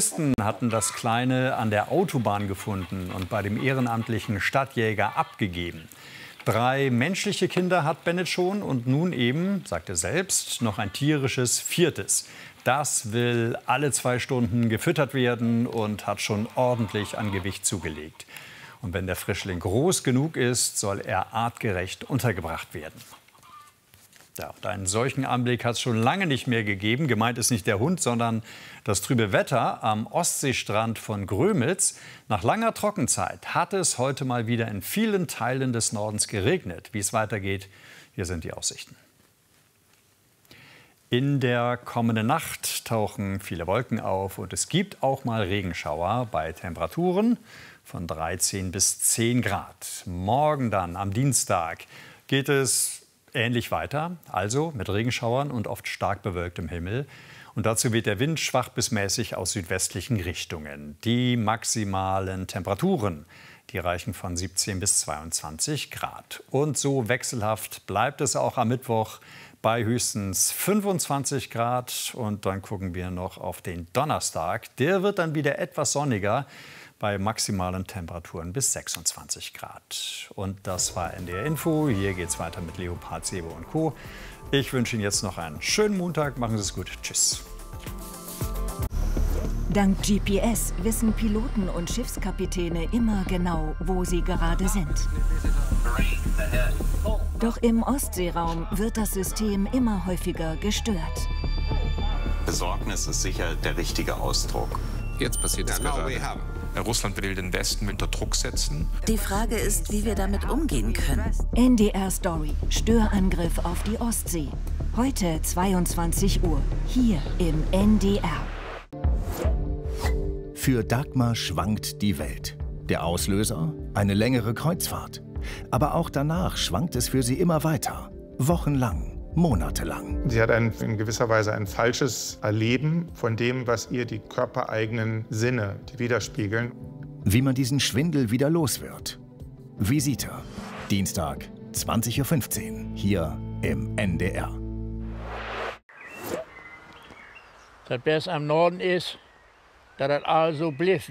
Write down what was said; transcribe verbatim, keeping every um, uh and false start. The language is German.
Touristen hatten das Kleine an der Autobahn gefunden und bei dem ehrenamtlichen Stadtjäger abgegeben. Drei menschliche Kinder hat Bennett schon und nun eben, sagt er selbst, noch ein tierisches viertes. Das will alle zwei Stunden gefüttert werden und hat schon ordentlich an Gewicht zugelegt. Und wenn der Frischling groß genug ist, soll er artgerecht untergebracht werden. Ja, einen solchen Anblick hat es schon lange nicht mehr gegeben. Gemeint ist nicht der Hund, sondern das trübe Wetter am Ostseestrand von Grömitz. Nach langer Trockenzeit hat es heute mal wieder in vielen Teilen des Nordens geregnet. Wie es weitergeht, hier sind die Aussichten. In der kommenden Nacht tauchen viele Wolken auf und es gibt auch mal Regenschauer bei Temperaturen von dreizehn bis zehn Grad. Morgen dann, am Dienstag, geht es ähnlich weiter, also mit Regenschauern und oft stark bewölktem Himmel. Und dazu weht der Wind schwach bis mäßig aus südwestlichen Richtungen. Die maximalen Temperaturen, die reichen von siebzehn bis zweiundzwanzig Grad. Und so wechselhaft bleibt es auch am Mittwoch bei höchstens fünfundzwanzig Grad. Und dann gucken wir noch auf den Donnerstag. Der wird dann wieder etwas sonniger, bei maximalen Temperaturen bis sechsundzwanzig Grad. Und das war N D R Info. Hier geht's weiter mit Leopard, Sebo und Co. Ich wünsche Ihnen jetzt noch einen schönen Montag. Machen Sie es gut. Tschüss. Dank G P S wissen Piloten und Schiffskapitäne immer genau, wo sie gerade sind. Doch im Ostseeraum wird das System immer häufiger gestört. Besorgnis ist sicher der richtige Ausdruck. Jetzt passiert es gerade. Russland will den Westen unter Druck setzen. Die Frage ist, wie wir damit umgehen können. N D R Story. Störangriff auf die Ostsee. Heute zweiundzwanzig Uhr. Hier im N D R. Für Dagmar schwankt die Welt. Der Auslöser? Eine längere Kreuzfahrt. Aber auch danach schwankt es für sie immer weiter. Wochenlang. Monatelang. Sie hat ein, in gewisser Weise ein falsches Erleben von dem, was ihr die körpereigenen Sinne widerspiegeln. Wie man diesen Schwindel wieder los wird. Visita. Dienstag, zwanzig Uhr fünfzehn. Hier im N D R. Das Beste am Norden ist, dass das also bleibt.